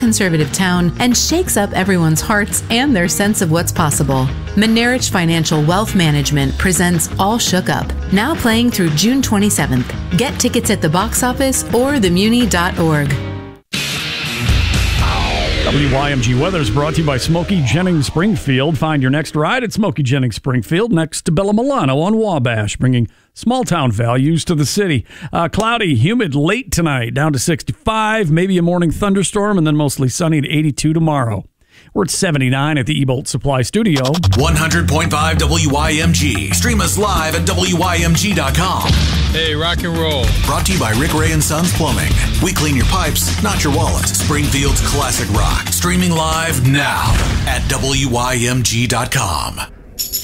conservative town and shakes up everyone's hearts and their sense of what's possible. Menerich Financial Wealth Management presents All Shook Up, now playing through June 27th. Get tickets at the box office or themuni.org. WYMG weather is brought to you by Smokey Jennings Springfield. Find your next ride at Smokey Jennings Springfield next to Bella Milano on Wabash, bringing small town values to the city. Cloudy, humid late tonight, down to 65, maybe a morning thunderstorm, and then mostly sunny at 82 tomorrow. We're at 79 at the Ebolt Supply Studio. 100.5 WYMG. Stream us live at WYMG.com. Hey, rock and roll. Brought to you by Rick Ray and Sons Plumbing. We clean your pipes, not your wallet. Springfield's classic rock. Streaming live now at WYMG.com.